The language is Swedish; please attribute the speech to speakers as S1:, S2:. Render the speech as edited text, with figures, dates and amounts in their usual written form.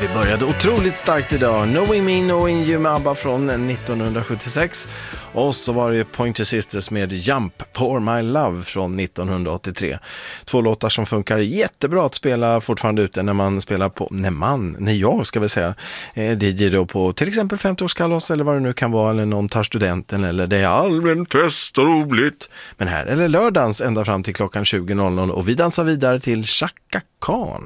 S1: Vi började otroligt starkt idag. Knowing Me, Knowing You med ABBA från 1976. Och så var det Pointer Sisters med Jump For My Love från 1983. Två låtar som funkar jättebra att spela fortfarande ute när man spelar på, när jag ska väl säga, DJ då på till exempel 50-årskalas eller vad det nu kan vara, eller någon tar studenten eller det är allmän fest och roligt. Men här är det lördagens ända fram till klockan 20.00 och vi dansar vidare till Chaka Khan.